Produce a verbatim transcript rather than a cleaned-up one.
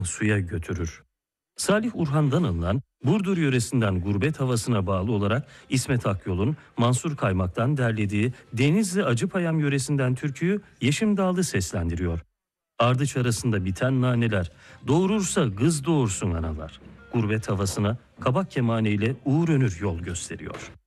suya götürür. Salih Urhan'dan alınan Burdur yöresinden gurbet havasına bağlı olarak İsmet Akyol'un Mansur Kaymak'tan derlediği Denizli Acıpayam yöresinden türküyü Yeşim Dağlı seslendiriyor. Ardıç arasında biten naneler, doğurursa kız doğursun analar. Gurbet havasına kabak kemane ile Uğur Önür yol gösteriyor.